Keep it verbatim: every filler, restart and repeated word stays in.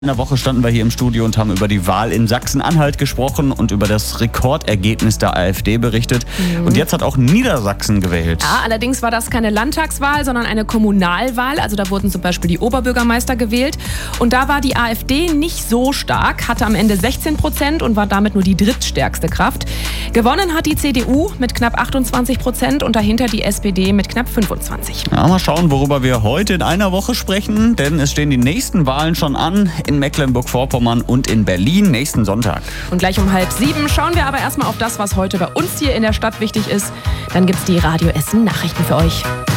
In der Woche standen wir hier im Studio und haben über die Wahl in Sachsen-Anhalt gesprochen und über das Rekordergebnis der AfD berichtet. Mhm. Und jetzt hat auch Niedersachsen gewählt. Ja, allerdings war das keine Landtagswahl, sondern eine Kommunalwahl. Also da wurden zum Beispiel die Oberbürgermeister gewählt. Und da war die AfD nicht so stark, hatte am Ende sechzehn Prozent und war damit nur die drittstärkste Kraft. Gewonnen hat die C D U mit knapp achtundzwanzig Prozent und dahinter die S P D mit knapp fünfundzwanzig. Ja, mal schauen, worüber wir heute in einer Woche sprechen, denn es stehen die nächsten Wahlen schon an. In Mecklenburg-Vorpommern und in Berlin nächsten Sonntag. Und gleich um halb sieben schauen wir aber erstmal auf das, was heute bei uns hier in der Stadt wichtig ist. Dann gibt's die Radio Essen Nachrichten für euch.